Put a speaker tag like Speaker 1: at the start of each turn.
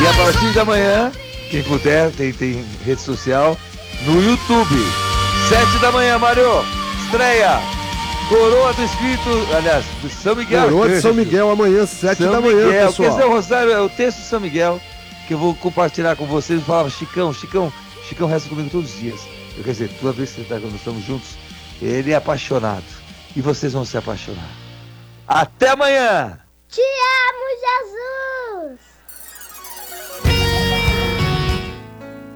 Speaker 1: E a partir de amanhã, quem puder, tem rede social, no YouTube. 7 da manhã, Mário. Estreia. Coroa do Espírito, aliás, do São Miguel.
Speaker 2: Coroa de São Miguel amanhã, 7 da manhã,
Speaker 1: Miguel,
Speaker 2: pessoal.
Speaker 1: Quer dizer, o Rosário é o texto de São Miguel, que eu vou compartilhar com vocês. Eu falava, Chicão reza comigo todos os dias. Quer dizer, toda vez que nós estamos juntos, ele é apaixonado. E vocês vão se apaixonar. Até amanhã!
Speaker 3: Te amo, Jesus!